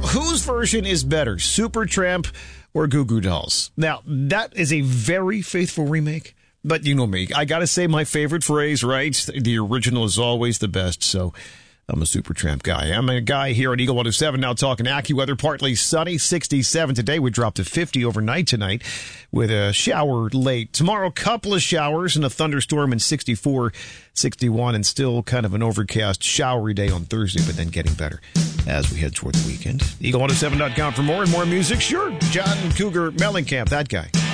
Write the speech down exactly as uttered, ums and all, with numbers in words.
whose version is better, Supertramp or Goo Goo Dolls? Now, that is a very faithful remake. But you know me, I got to say my favorite phrase, right? The original is always the best, so I'm a Supertramp guy. I'm a guy here at Eagle one oh seven now talking AccuWeather. Partly sunny, sixty-seven today. We dropped to fifty overnight tonight with a shower late. Tomorrow, couple of showers and a thunderstorm in sixty-four, sixty-one, and still kind of an overcast, showery day on Thursday, but then getting better as we head toward the weekend. Eagle one oh seven dot com for more and more music. Sure, John Cougar Mellencamp, that guy.